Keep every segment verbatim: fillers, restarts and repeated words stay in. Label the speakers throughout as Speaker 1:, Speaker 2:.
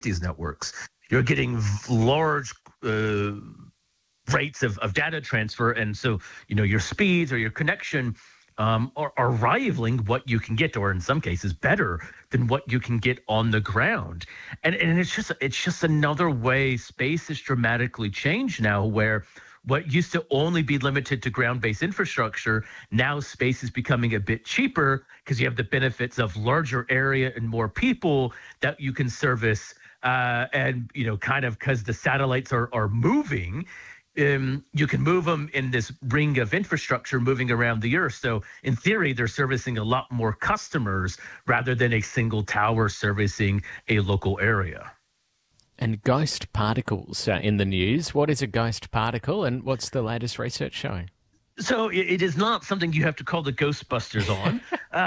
Speaker 1: these networks. You're getting large uh, rates of, of data transfer. And so, you know, your speeds or your connection um, are, are rivaling what you can get, or in some cases better than what you can get on the ground. And, and it's just it's just another way space is dramatically changed now, where what used to only be limited to ground-based infrastructure, now space is becoming a bit cheaper because you have the benefits of larger area and more people that you can service. Uh, and, you know, kind of because the satellites are, are moving, um, you can move them in this ring of infrastructure moving around the Earth. So in theory, they're servicing a lot more customers rather than a single tower servicing a local area.
Speaker 2: And ghost particles are in the news. What is a ghost particle, and what's the latest research showing?
Speaker 1: So it, it is not something you have to call the Ghostbusters on,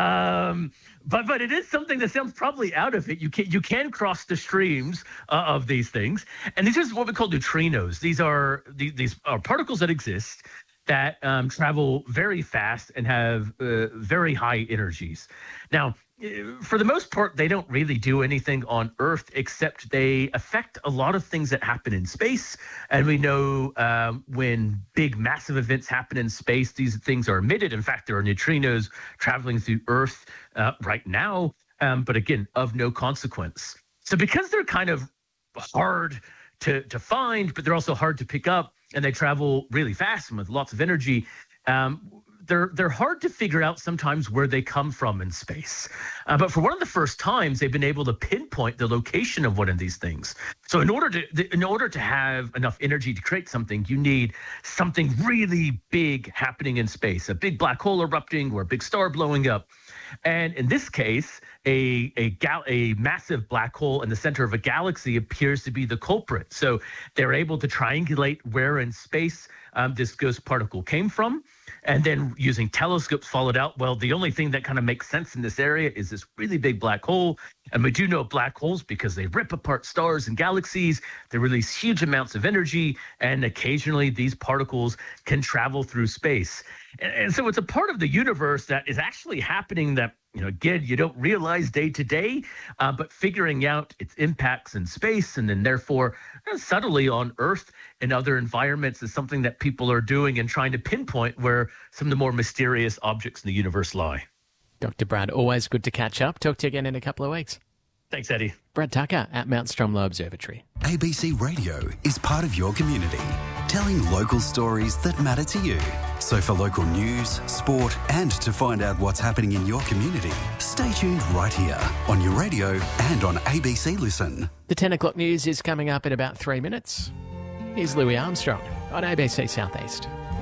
Speaker 1: um, but but it is something that sounds probably out of it. You can you can cross the streams uh, of these things, and these are what we call neutrinos. These are these, these are particles that exist that um, travel very fast and have uh, very high energies. Now, for the most part, they don't really do anything on Earth, except they affect a lot of things that happen in space. And we know um, when big, massive events happen in space, these things are emitted. In fact, there are neutrinos traveling through Earth uh, right now, um, but again, of no consequence. So because they're kind of hard to, to find, but they're also hard to pick up, and they travel really fast and with lots of energy, um, They're they're hard to figure out sometimes where they come from in space. Uh, but for one of the first times, they've been able to pinpoint the location of one of these things. So in order to in order to have enough energy to create something, you need something really big happening in space, a big black hole erupting or a big star blowing up. And in this case, a a, gal- a massive black hole in the center of a galaxy appears to be the culprit. So they're able to triangulate where in space um, this ghost particle came from. And then using telescopes followed out, well, the only thing that kind of makes sense in this area is this really big black hole. And we do know black holes because they rip apart stars and galaxies. They release huge amounts of energy, and occasionally these particles can travel through space. And, and so it's a part of the universe that is actually happening that, you know, again, you don't realize day to day, uh, but figuring out its impacts in space and then therefore uh, subtly on Earth and other environments is something that people are doing and trying to pinpoint where some of the more mysterious objects in the universe lie.
Speaker 2: Doctor Brad, always good to catch up. Talk to you again in a couple of weeks.
Speaker 1: Thanks, Eddie.
Speaker 2: Brad Tucker at Mount Stromlo Observatory.
Speaker 3: A B C Radio is part of your community, telling local stories that matter to you. So for local news, sport, and to find out what's happening in your community, stay tuned right here on your radio and on A B C Listen.
Speaker 2: The ten o'clock news is coming up in about three minutes. Here's Louis Armstrong on A B C Southeast.